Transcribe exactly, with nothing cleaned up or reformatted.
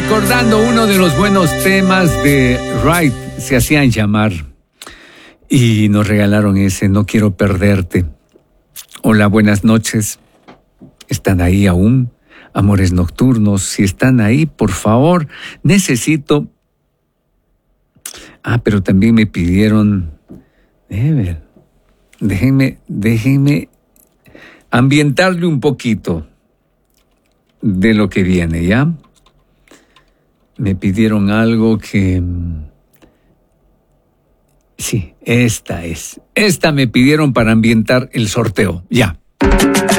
Recordando uno de los buenos temas de Right, se hacían llamar. Y nos regalaron ese, No quiero perderte. Hola, buenas noches. ¿Están ahí aún? Amores nocturnos, si están ahí, por favor, necesito... Ah, pero también me pidieron... Eh, déjenme, déjenme ambientarle un poquito de lo que viene, ¿ya? Me pidieron algo que... Sí, esta es. Esta me pidieron para ambientar el sorteo, ya.